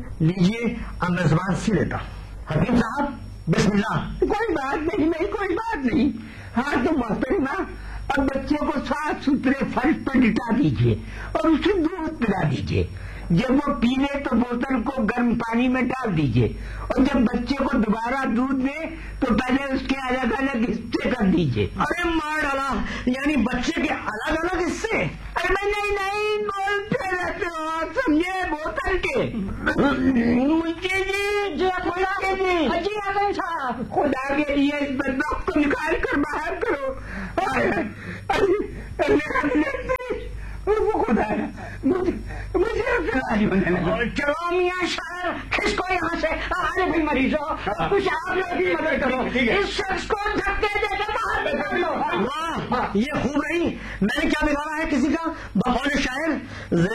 लीजिए, अब मैं जुबान सी लेता हूँ। हकीम साहब बिस्मिल्लाह। कोई बात नहीं, कोई बात नहीं। हाँ तो मोहतरमा, अब बच्चे को साफ सुथरे फर्श पर लिटा दीजिए और उसे दूध पिला दीजिए। जब वो पी ले तो बोतल को गर्म पानी में डाल दीजिए और जब बच्चे को दोबारा दूध दे तो पहले उसके अलग अलग हिस्से कर दीजिए। अरे मार डाला, यानी बच्चे के अलग अलग हिस्से? अरे नहीं बोलते रहते हो, समझे, बोतल के। मुझे जी खुदा के लिए, जी आगे साहब, खुदा के लिए इस बदबख्त को निकाल कर बाहर करो। वो खुदा है, मुझे चलो मियाँ शायर, खिसको यहाँ से। अरे भाई मरीजो, कुछ आप लोग भी मदद करो, इस शख्स को धक्के देकर बाहर निकाल लो। वाह, ये खूब रही। मैंने क्या बिगाड़ा है किसी का? बकौल शायर